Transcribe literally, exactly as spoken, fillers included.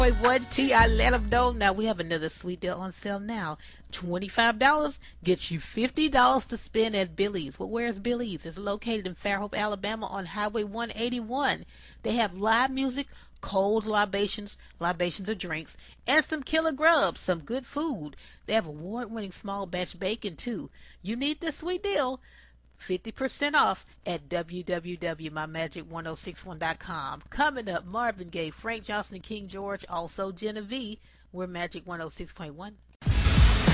Boy, one T, I let them know. Now we have another sweet deal on sale now. twenty-five dollars gets you fifty dollars to spend at Billy's. Well, where's Billy's? It's located in Fairhope, Alabama on Highway one eighty-one. They have live music, cold libations, libations of drinks, and some killer grubs, some good food. They have award-winning small batch bacon, too. You need this sweet deal. fifty percent off at w w w dot my magic one oh six one dot com. Coming up, Marvin Gaye, Frank Johnson, and King George, also Genevieve. We're Magic one oh six point one.